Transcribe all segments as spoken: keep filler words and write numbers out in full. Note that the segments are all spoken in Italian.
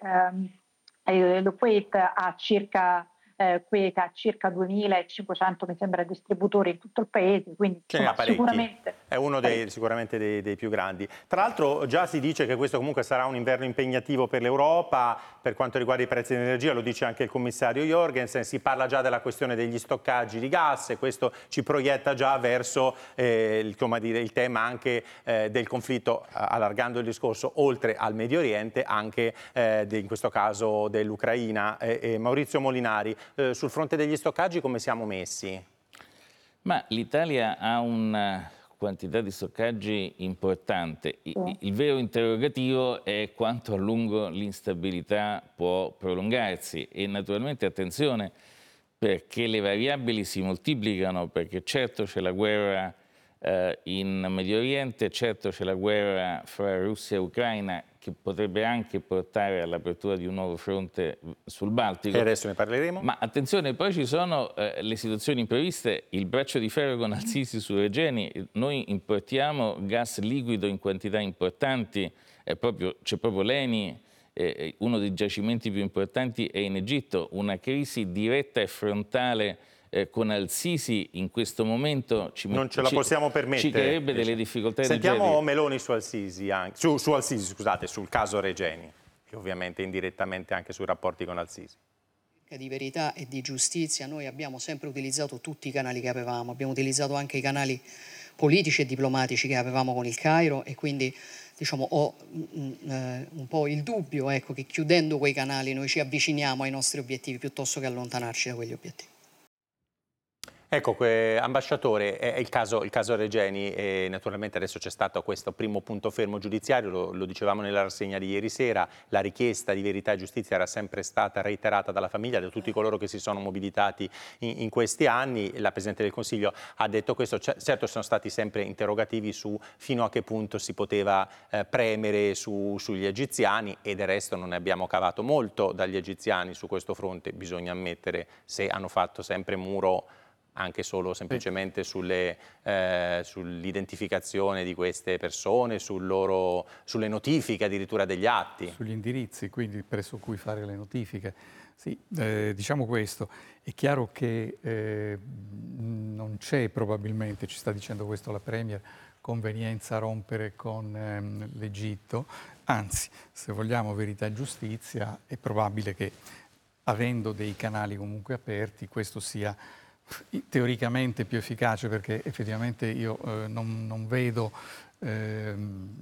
ehm, eh, il Kuwait ha circa eh, Kuwait ha circa duemilacinquecento mi sembra distributori in tutto il paese, quindi Ce ne ha insomma parecchi, sicuramente è uno dei, parecchi. sicuramente dei, dei più grandi. Tra l'altro già si dice che questo comunque sarà un inverno impegnativo per l'Europa per quanto riguarda i prezzi dell'energia, lo dice anche il commissario Jorgensen, si parla già della questione degli stoccaggi di gas e questo ci proietta già verso eh, il, come dire, il tema anche eh, del conflitto, allargando il discorso oltre al Medio Oriente, anche eh, in questo caso dell'Ucraina. Eh, eh, Maurizio Molinari, eh, sul fronte degli stoccaggi come siamo messi? Ma l'Italia ha una quantità di stoccaggi importante. I- Sì. Il vero interrogativo è quanto a lungo l'instabilità può prolungarsi e naturalmente attenzione perché le variabili si moltiplicano, perché certo c'è la guerra eh, in Medio Oriente, certo c'è la guerra fra Russia e Ucraina che potrebbe anche portare all'apertura di un nuovo fronte sul Baltico. E adesso ne parleremo. Ma attenzione, poi ci sono eh, le situazioni impreviste, il braccio di ferro con Al-Sisi su Regeni, noi importiamo gas liquido in quantità importanti, è proprio, c'è proprio l'Eni, eh, uno dei giacimenti più importanti è in Egitto, una crisi diretta e frontale eh, con Al-Sisi in questo momento ci, Non ce la ci, possiamo permettere. ci creerebbe Dice. delle difficoltà Sentiamo energetiche. Meloni su Al-Sisi, anche, su, su Al-Sisi, scusate, sul caso Regeni e ovviamente indirettamente anche sui rapporti con Al-Sisi. Di verità e di giustizia, noi abbiamo sempre utilizzato tutti i canali che avevamo, abbiamo utilizzato anche i canali politici e diplomatici che avevamo con il Cairo e quindi diciamo, ho mm, eh, un po' il dubbio ecco, che chiudendo quei canali noi ci avviciniamo ai nostri obiettivi piuttosto che allontanarci da quegli obiettivi. Ecco, eh, ambasciatore, è il caso, il caso Regeni e naturalmente adesso c'è stato questo primo punto fermo giudiziario, lo, lo dicevamo nella rassegna di ieri sera, la richiesta di verità e giustizia era sempre stata reiterata dalla famiglia, da tutti coloro che si sono mobilitati in, in questi anni, la Presidente del Consiglio ha detto questo, C certo sono stati sempre interrogativi su fino a che punto si poteva eh, premere su, sugli egiziani e del resto non ne abbiamo cavato molto dagli egiziani su questo fronte, bisogna ammettere, se hanno fatto sempre muro anche solo semplicemente sulle, eh, sull'identificazione di queste persone, sul loro, sulle notifiche addirittura degli atti. Sugli indirizzi, quindi presso cui fare le notifiche. Sì, eh, diciamo questo, è chiaro che eh, non c'è probabilmente, ci sta dicendo questo la Premier, convenienza a rompere con ehm, l'Egitto, anzi, se vogliamo verità e giustizia, è probabile che avendo dei canali comunque aperti, questo sia teoricamente più efficace perché effettivamente io eh, non, non vedo eh,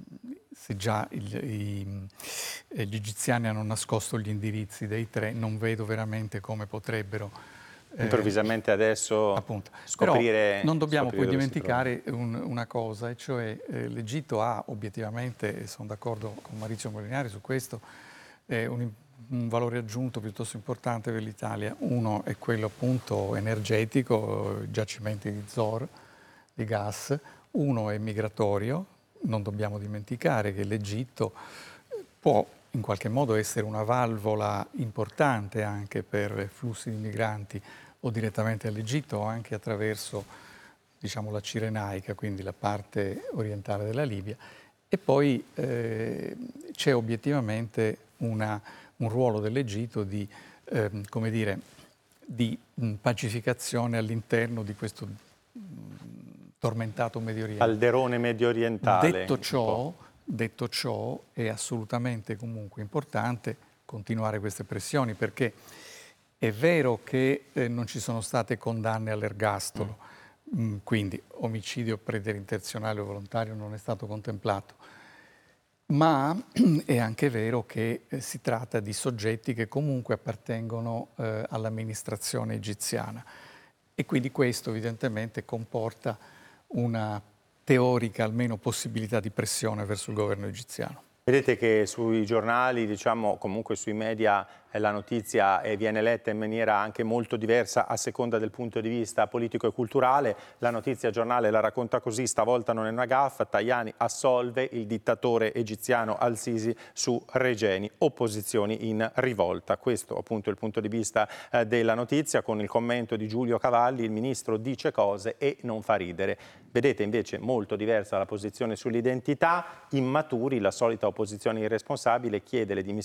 se già il, i, gli egiziani hanno nascosto gli indirizzi dei tre, non vedo veramente come potrebbero eh, improvvisamente adesso appunto. scoprire. Però non dobbiamo scoprire poi dimenticare un, una cosa, e cioè eh, l'Egitto ha obiettivamente, e sono d'accordo con Maurizio Molinari su questo, eh, un un valore aggiunto piuttosto importante per l'Italia. Uno è quello appunto energetico, giacimenti di Zohr, di gas. Uno è migratorio, non dobbiamo dimenticare che l'Egitto può in qualche modo essere una valvola importante anche per flussi di migranti o direttamente all'Egitto o anche attraverso diciamo, la Cirenaica, quindi la parte orientale della Libia. E poi eh, c'è obiettivamente una un ruolo dell'Egitto di, eh, come dire, di mh, pacificazione all'interno di questo mh, tormentato Medio Oriente. Calderone medio orientale. Detto ciò, detto ciò, è assolutamente comunque importante continuare queste pressioni perché è vero che eh, non ci sono state condanne all'ergastolo, mm. mh, quindi omicidio preterintenzionale o volontario non è stato contemplato. Ma è anche vero che eh, si tratta di soggetti che comunque appartengono eh, all'amministrazione egiziana e quindi questo evidentemente comporta una teorica almeno possibilità di pressione verso il governo egiziano. Vedete che sui giornali, diciamo comunque sui media, eh, la notizia eh, viene letta in maniera anche molto diversa a seconda del punto di vista politico e culturale. La notizia giornale la racconta così: stavolta non è una gaffa, Tajani assolve il dittatore egiziano Al-Sisi su Regeni, opposizioni in rivolta. Questo appunto è il punto di vista eh, della notizia, con il commento di Giulio Cavalli: il ministro dice cose e non fa ridere. Vedete invece molto diversa la posizione sull'identità, immaturi, la solita opposizione irresponsabile chiede le dimissioni